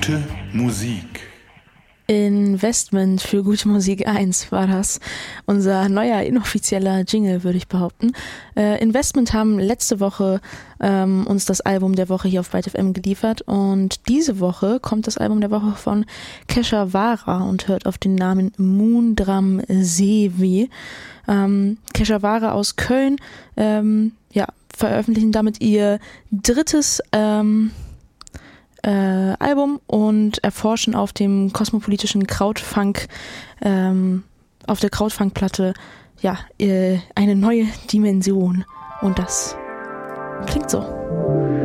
Gute Musik. Investment für gute Musik 1 war das. Unser neuer inoffizieller Jingle, würde ich behaupten. Investment haben letzte Woche uns das Album der Woche hier auf Byte FM geliefert und diese Woche kommt das Album der Woche von Keshavara und hört auf den Namen Moondram Sevi. Keshavara aus Köln veröffentlichen damit ihr drittes Album und erforschen auf dem kosmopolitischen Krautfunk, auf der Krautfunk-Platte, eine neue Dimension. Und das klingt so.